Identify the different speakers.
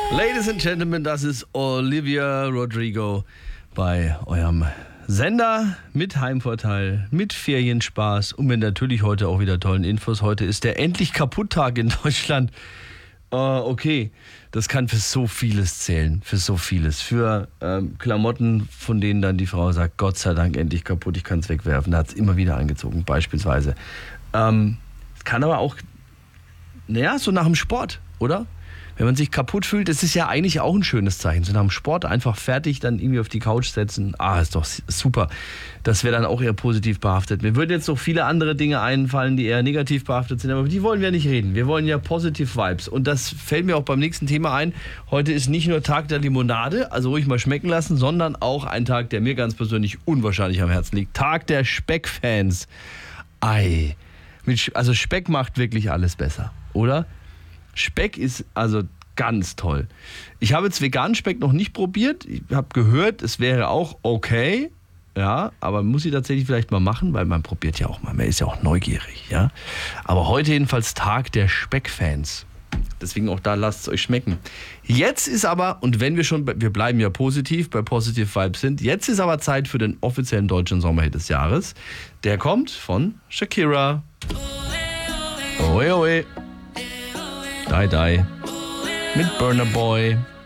Speaker 1: Ladies and Gentlemen, das ist Olivia Rodrigo bei eurem Sender mit Heimvorteil, mit Ferienspaß und mit natürlich heute auch wieder tollen Infos. Heute ist der Endlich-Kaputt-Tag in Deutschland. Okay, das kann für so vieles zählen, für so vieles. Für Klamotten, von denen dann die Frau sagt, Gott sei Dank endlich kaputt, ich kann es wegwerfen. Da hat es immer wieder angezogen, beispielsweise. Es kann aber auch, so nach dem Sport, oder? Wenn man sich kaputt fühlt, das ist ja eigentlich auch ein schönes Zeichen. So nach dem Sport einfach fertig, dann irgendwie auf die Couch setzen. Ist doch super. Das wäre dann auch eher positiv behaftet. Mir würden jetzt noch viele andere Dinge einfallen, die eher negativ behaftet sind, aber über die wollen wir nicht reden. Wir wollen ja Positive Vibes. Und das fällt mir auch beim nächsten Thema ein. Heute ist nicht nur Tag der Limonade, also ruhig mal schmecken lassen, sondern auch ein Tag, der mir ganz persönlich unwahrscheinlich am Herzen liegt. Tag der Speckfans. Also Speck macht wirklich alles besser, oder? Speck ist also ganz toll. Ich habe jetzt veganen Speck noch nicht probiert. Ich habe gehört, es wäre auch okay. Ja, aber muss ich tatsächlich vielleicht mal machen, weil man probiert ja auch mal. Man ist ja auch neugierig. Ja? Aber heute jedenfalls Tag der Speckfans. Deswegen auch da, lasst es euch schmecken. Jetzt ist aber, und wenn wir bleiben ja positiv, bei Positive Vibes sind, jetzt ist aber Zeit für den offiziellen deutschen Sommerhit des Jahres. Der kommt von Shakira. Oe, oe. Die, die. Mit Burna Boy.